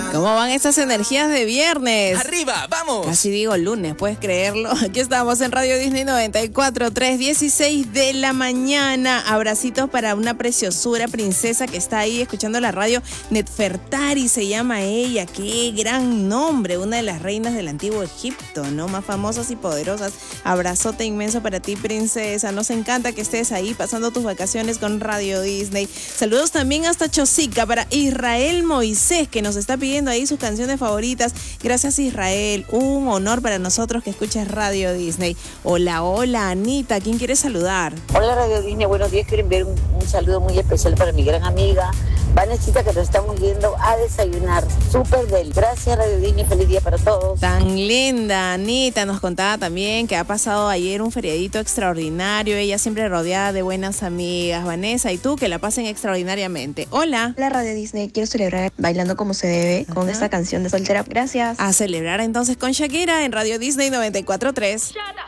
¿Cómo van estas energías de viernes? ¡Arriba, vamos! Casi digo lunes, ¿puedes creerlo? Aquí estamos en Radio Disney 94.3, 16 de la mañana. Abracitos para una preciosura princesa que está ahí escuchando la radio. Netfertari se llama ella. ¡Qué gran nombre! Una de las reinas del antiguo Egipto, ¿no? Más famosas y poderosas. Abrazote inmenso para ti, princesa. Nos encanta que estés ahí pasando tus vacaciones con Radio Disney. Saludos también hasta Chosica para Israel Moisés, que nos está pidiendo ahí sus canciones favoritas. Gracias, Israel. Un honor para nosotros que escuches Radio Disney. Hola, hola, Anita. ¿Quién quiere saludar? Hola, Radio Disney. Buenos días. Quiero enviar un saludo muy especial para mi gran amiga Vanesita, que nos estamos yendo a desayunar. Súper del. Gracias, Radio Disney. Feliz día para todos. Tan linda, Anita. Nos contaba también que ha pasado ayer un feriadito extraordinario. Ella siempre rodeada de buenas amigas. Vanessa, y tú, que la pasen extraordinariamente. Hola. Hola, Radio Disney. Quiero celebrar bailando como se debe con esta canción de soltera. Gracias. A celebrar entonces con Shakira en Radio Disney 94.3.